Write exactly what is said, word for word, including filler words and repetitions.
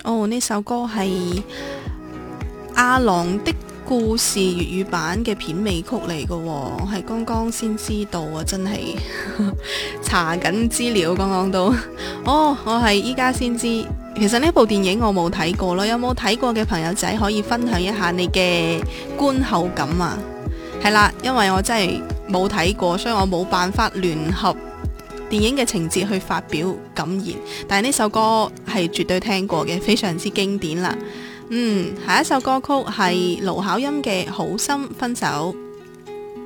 哦，呢首歌係《阿郎的故事》粵語版嘅片尾曲嚟嘅喎，我係剛剛先知道啊，真係查緊資料，剛剛都哦，我係依家先知。其實呢部電影我冇睇過咯，有冇睇過嘅朋友仔可以分享一下你嘅觀後感啊？係啦，因為我真係冇睇過，所以我冇辦法聯合電影嘅情節去發表感言。但係呢首歌係絕對聽過嘅，非常之經典啦。嗯，下一首歌曲係盧巧音嘅《好心分手》。